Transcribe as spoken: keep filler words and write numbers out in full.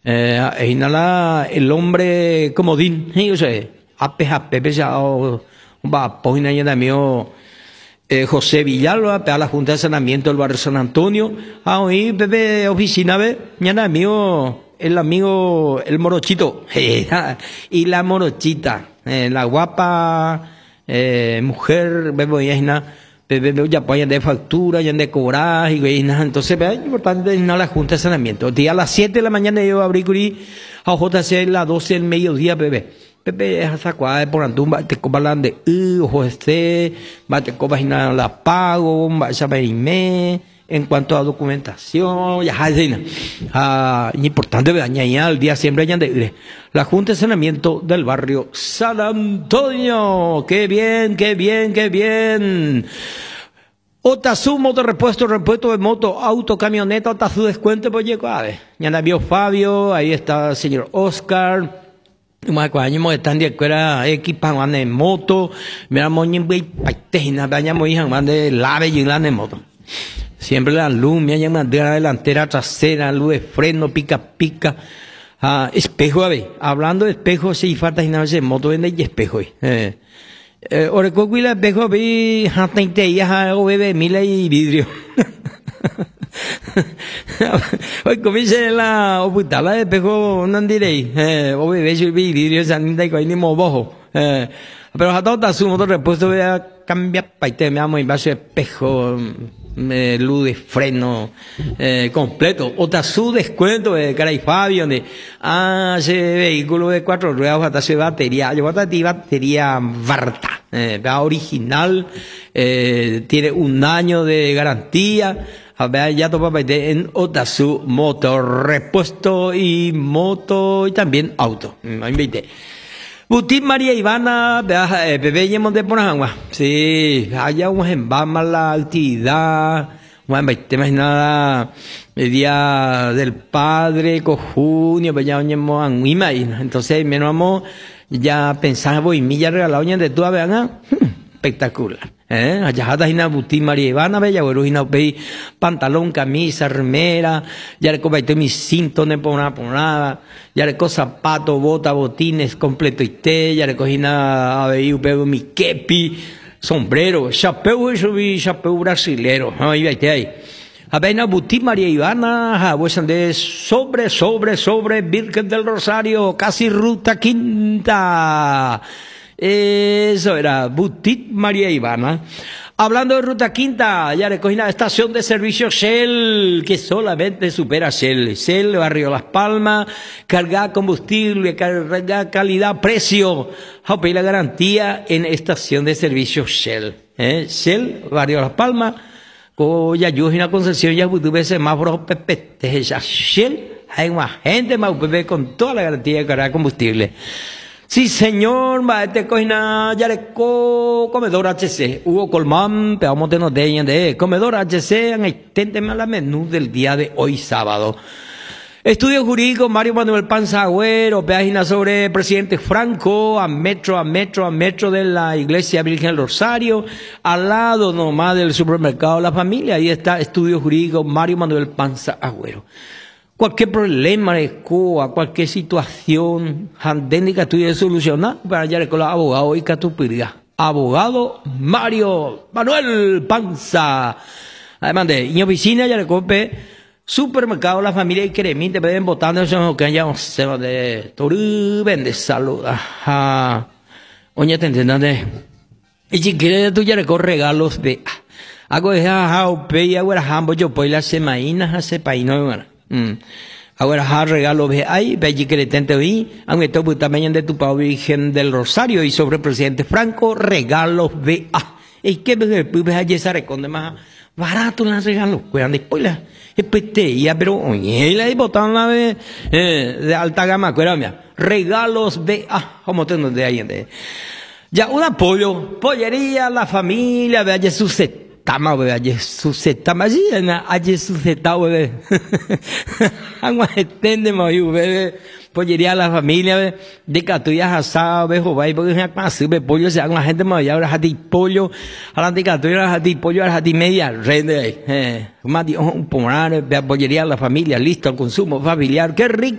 Eh, inhala el hombre comodín, yo sé, ape ape pesado, va poina ya mío. Eh, José Villalba, a la Junta de Saneamiento del Barrio San Antonio, a oír Pepe oficina, ve, ñana mío, el amigo, el morochito, y la morochita, eh, la guapa eh, mujer, bebo ya Pepe ya ponen de factura, ya de cobrar, y entonces ve, es importante ir a la Junta de Saneamiento. Día a las siete de la mañana yo abrí a J C a las doce del mediodía, bebé. Pepe es hasta cuál por antumba te copan de uh ojo este va te copas la pago va a saber en cuanto a documentación ya hay ah importante ver añadir el día siempre añade la Junta de Saneamiento del Barrio San Antonio. Qué bien, qué bien, qué bien. Otazu, moto repuesto, repuesto de moto, auto, camioneta, Otazu descuento pues llegó a ver ya vio Fabio, ahí está el señor Oscar. Más cuando están de acuerdo equipan en moto, mira moñin voy paitena, vaya muy han de lave y la de moto. Siempre la luz, me llaman de la delantera, trasera, luz de freno, pica pica, ah, espejo a ver, hablando de espejo, si falta una vez en moto vende y espejo, eh, eh, ore coquila espejo vi, hasta inte ya o bebe mila y vidrio. Hoy comienza la ocultada de espejo, no diré, eh, o bebé si vidrio sanita y coini mobojo, eh, pero a todo su motor repuesto voy a cambiar paite, me amo y vaso espejo, eh, luz de freno, eh, completo, otra su descuento de cara y Fabio, donde, ah, ese vehículo de cuatro ruedas hasta su batería, yo hasta ti batería Varta, eh, original, eh, tiene un año de garantía. A ver, ya topa en Otazu, motor, repuesto y moto y también auto. Me invité. Butit María Ivana, bebé y monte por agua. Sí, allá un en Bama la actividad. Bueno, temas nada, el día del padre, cojunio, pues ya oñemos anguima y entonces me vamos ya pensaba voy milla regalado de tú a ver, espectacular. Eh, allá está una Butit María Ivana, bella, bueno, una pei pantalón, camisa, remera, ya le compré mi cinto, no por nada, por nada, ya le cogí zapatos, botas, botines, completo y té, ya le cogí una, a ver, pego mi kepi, sombrero, chapéu, eso vi chapéu brasilero, ahí, ahí, ahí. A ver, una Butit María Ivana, pues de sobre, sobre, sobre, Virgen del Rosario, casi ruta quinta. Eso era Butit María Ivana. Hablando de Ruta Quinta, ya recogí la estación de servicio Shell, que solamente supera Shell. Shell, Barrio Las Palmas, carga combustible, carga calidad, precio. A pedir la garantía en estación de servicio Shell. ¿Eh? Shell, Barrio Las Palmas, ya yo una concesión, ya tuve semáforos pepete, ya Shell, hay más gente más con toda la garantía de carga combustible. Sí, señor, va este coina ya le co comedor H C. Hugo Colmán, peamos de nos de comedor H C, en exténteme a la menú del día de hoy sábado. Estudio jurídico Mario Manuel Panza Agüero, página sobre presidente Franco, a metro, a metro, a metro de la Iglesia Virgen del Rosario, al lado nomás del supermercado La Familia, ahí está Estudio Jurídico Mario Manuel Panza Agüero. Cualquier problema de Cuba, cualquier situación handénica tuya de solucionar, para allá con los abogados y Catupiria. Abogado Mario Manuel Panza. Además de mi oficina, ya le compré supermercado La Familia y Cremín, te pueden votar en esos que ya se va de Torú, vende salud. Ajá. Oye, te entiendes. Y si quieres, tú ya le corres regalos de. Hago de jao, pe, y hago de jambo, yo pues las semainas hace paino, Mm. Ahora ha regalo ve ahí, ve allí que le tente hoy, aunque todo también de tu Pau Virgen del Rosario y sobre el presidente Franco, regalos ve ah. ¿Y qué ve pues allí esa reconde más barato los regalos? Cuidan después la, después te ya, pero oye, la botan la de, eh, de alta gama, cuídame, regalos ve ah, como tengo de ahí, de, ya un apoyo, pollería, la familia, ve allí su set. Tama bebé, ayer sucetama, allí, ayer sucetado bebé. Agua extende, mayu, bebé. Pollería a la familia, bebé. De catuyas asadas, bebé, joven, porque es una clase, bebé, pollo, se hagan la gente mayor, ahora jati pollo, ahora de catuyas, jati pollo, ahora jati media, rende, eh. Más de un pomares, pollería a la familia, listo al consumo familiar, qué rico.